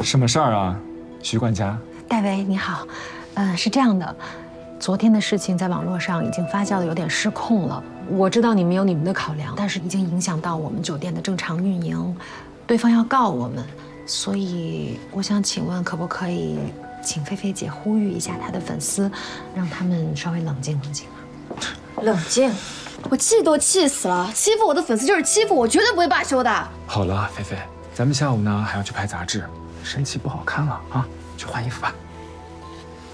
什么事儿啊，徐管家？ 戴维你好，是这样的，昨天的事情在网络上已经发酵的有点失控了。我知道你们有你们的考量，但是已经影响到我们酒店的正常运营，对方要告我们，所以我想请问，可不可以请菲菲姐呼吁一下她的粉丝，让他们稍微冷静冷静啊？ 冷静！我气都气死了，欺负我的粉丝就是欺负我，绝对不会罢休的。 好了，菲菲，咱们下午呢还要去拍杂志，生气不好看了啊，去换衣服吧。